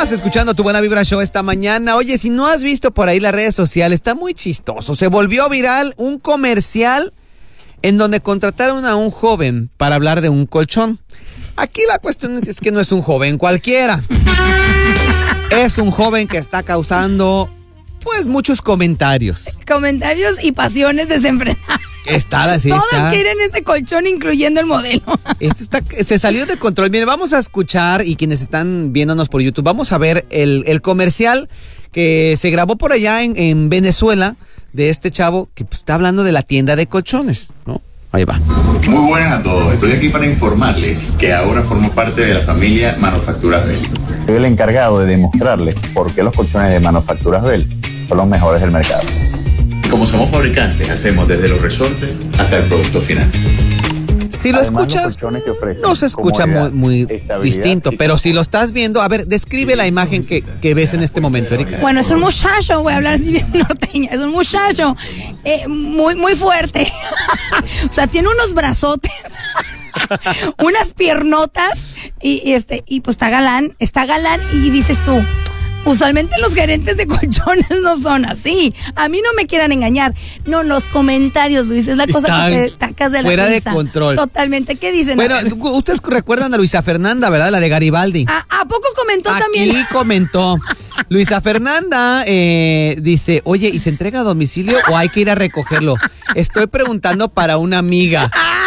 Estás escuchando Tu Buena Vibra Show esta mañana. Oye, si no has visto por ahí las redes sociales, está muy chistoso. Se volvió viral un comercial en donde contrataron a un joven para hablar de un colchón. Aquí la cuestión es que no es un joven cualquiera. Es un joven que está causando, pues, muchos comentarios. Comentarios y pasiones desenfrenadas. Todas quieren ese colchón, incluyendo el modelo. Se salió de control. Miren, vamos a escuchar, y quienes están viéndonos por YouTube, vamos a ver el comercial que se grabó por allá en Venezuela de este chavo que pues, está hablando de la tienda de colchones, ¿no? Ahí va. Muy buenas a todos. Estoy aquí para informarles que ahora formo parte de la familia Manufacturas Bell. Soy el encargado de demostrarles por qué los colchones de Manufacturas Bell son los mejores del mercado. Como somos fabricantes, hacemos desde los resortes hasta el producto final. Si lo escuchas, no se escucha muy distinto, pero si lo estás viendo, a ver, describe la imagen que ves en este momento, Erika. Bueno, es un muchacho, voy a hablar así bien norteña, es un muchacho muy fuerte. O sea, tiene unos brazotes, unas piernotas y pues está galán y dices tú, usualmente los gerentes de colchones no son así. A mí no me quieran engañar. No, los comentarios, Luis, es la cosa que te tacas de la fuera risa. De control. Totalmente. ¿Qué dicen? Bueno, ustedes recuerdan a Luisa Fernanda, ¿verdad? La de Garibaldi. ¿A poco comentó también? Aquí comentó. Luisa Fernanda dice, oye, ¿y se entrega a domicilio o hay que ir a recogerlo? Estoy preguntando para una amiga.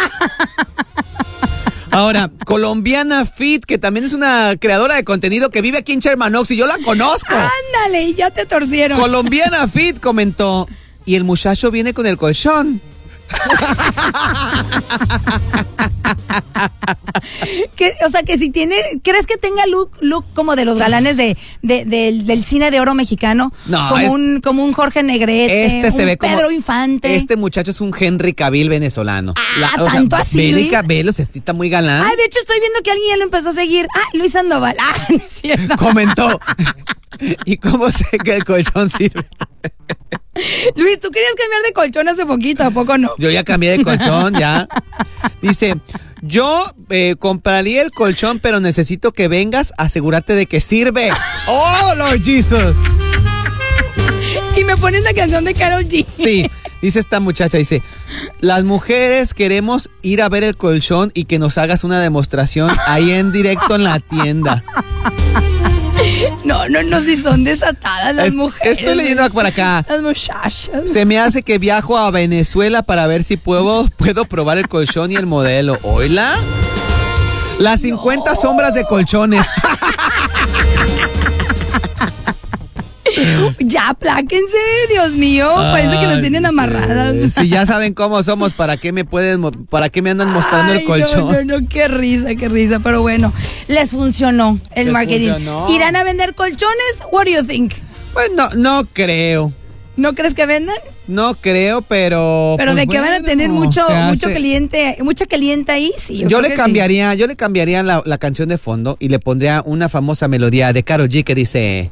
Ahora, Colombiana Fit, que también es una creadora de contenido que vive aquí en Sherman Oaks y yo la conozco. Ándale, y ya te torcieron. Colombiana Fit comentó, y el muchacho viene con el colchón. O sea, que si tiene, ¿crees que tenga look como de los galanes del cine de oro mexicano? No, como un Jorge Negrete, se ve como Pedro Infante. Este muchacho es un Henry Cavill venezolano. Tanto así, Luis. Velos, está muy galán. Ay, de hecho estoy viendo que alguien ya lo empezó a seguir. Luis Sandoval. No es cierto. Comentó. ¿Y cómo sé que el colchón sirve? Luis, tú querías cambiar de colchón hace poquito, ¿a poco no? Yo ya cambié de colchón, ya. Dice, yo compraría el colchón, pero necesito que vengas a asegurarte de que sirve. ¡Oh, Lord Jesus! Y me ponen la canción de Karol G. Sí, dice esta muchacha, dice, las mujeres queremos ir a ver el colchón y que nos hagas una demostración ahí en directo en la tienda. No, si son desatadas las mujeres. Estoy leyendo por acá. Las muchachas. Se me hace que viajo a Venezuela para ver si puedo probar el colchón y el modelo. ¿Oíla? Las 50 sombras de colchones. Ya, apláquense, Dios mío. Parece que nos tienen amarradas. Si ya saben cómo somos, ¿para qué me andan mostrando el colchón? No, qué risa. Pero bueno, les funcionó el marketing. ¿Irán a vender colchones? What do you think? Pues no creo. ¿No crees que vendan? No creo, pero pues de que van a tener mucha cliente ahí, sí. Yo le cambiaría la canción de fondo y le pondría una famosa melodía de Karol G que dice: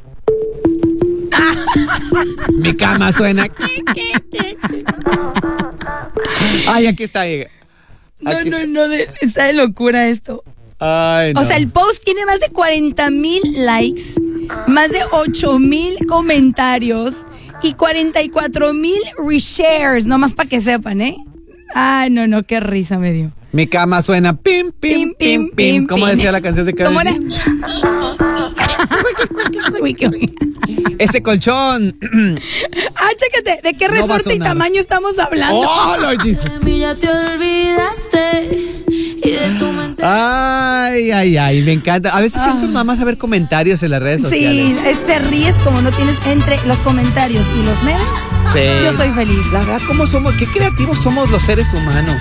mi cama suena. Ay, aquí está. Está de locura esto. Ay, no. O sea, el post tiene más de 40,000 likes, más de 8,000 comentarios y 44,000 reshares, nomás para que sepan, ¿eh? Ay, no, qué risa me dio. Mi cama suena pim, pim, pim, pim. ¿Cómo decía la canción de Karol G? Ese colchón. Chécate, ¿de qué resorte y tamaño estamos hablando? ¡Oh, Lord Jesus! Ya te olvidaste y de tu mente. Ay, me encanta. A veces entro nada más a ver comentarios en las redes sociales. Sí, te ríes como no tienes entre los comentarios y los memes. Sí. Yo soy feliz. La verdad, ¿cómo somos? Qué creativos somos los seres humanos.